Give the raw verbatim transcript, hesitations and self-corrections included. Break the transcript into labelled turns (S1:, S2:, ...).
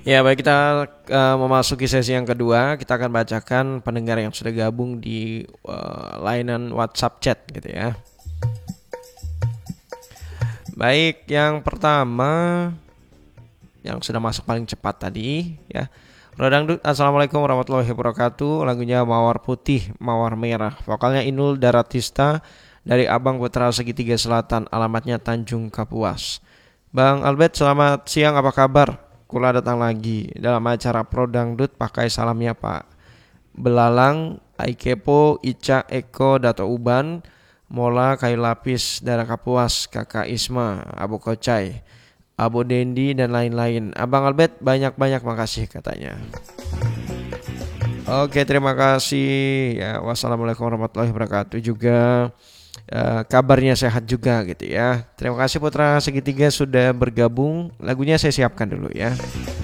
S1: Ya, baik, kita uh, memasuki sesi yang kedua. Kita akan bacakan pendengar yang sudah gabung di uh, layanan WhatsApp chat gitu ya. Baik, yang pertama yang sudah masuk paling cepat tadi ya. Rodangdut, assalamualaikum warahmatullahi wabarakatuh. Lagunya Mawar Putih, Mawar Merah. Vokalnya Inul Daratista dari Abang Putra Segitiga Selatan. Alamatnya Tanjung Kapuas. Bang Albert, selamat siang, apa kabar? Kula datang lagi dalam acara Pro Dangdut, pakai salamnya Pak Belalang, Aikepo, Ica, Eko, Dato Uban, Mola, Kayu Lapis, Dara Kapuas, Kakak Isma, Abu Kocai, Abu Dendi, dan lain-lain. Abang Albert, banyak-banyak makasih katanya. Oke, terima kasih ya. Wassalamualaikum warahmatullahi wabarakatuh juga. Uh, kabarnya sehat juga gitu ya. Terima kasih Putra Segitiga sudah bergabung. Lagunya saya siapkan dulu ya.